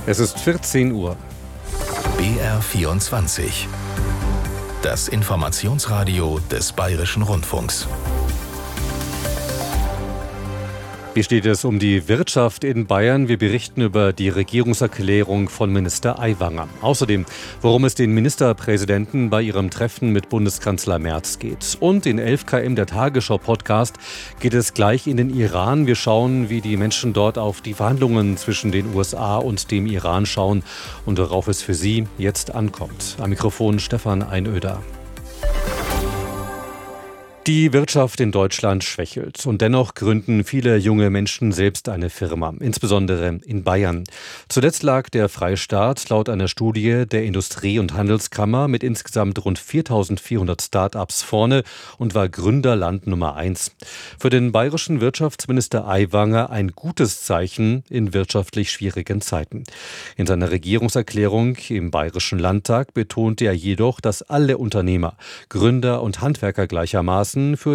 Es ist 14 Uhr. BR24. Das Informationsradio des Bayerischen Rundfunks. Wie steht es um die Wirtschaft in Bayern? Wir berichten über die Regierungserklärung von Minister Aiwanger. Außerdem, worum es den Ministerpräsidenten bei ihrem Treffen mit Bundeskanzler Merz geht. Und in 11 km der Tagesschau-Podcast geht es gleich in den Iran. Wir schauen, wie die Menschen dort auf die Verhandlungen zwischen den USA und dem Iran schauen und worauf es für sie jetzt ankommt. Am Mikrofon Stefan Einöder. Die Wirtschaft in Deutschland schwächelt und dennoch gründen viele junge Menschen selbst eine Firma, insbesondere in Bayern. Zuletzt lag der Freistaat laut einer Studie der Industrie- und Handelskammer mit insgesamt rund 4.400 Start-ups vorne und war Gründerland Nummer 1. Für den bayerischen Wirtschaftsminister Aiwanger ein gutes Zeichen in wirtschaftlich schwierigen Zeiten. In seiner Regierungserklärung im Bayerischen Landtag betonte er jedoch, dass alle Unternehmer, Gründer und Handwerker gleichermaßen für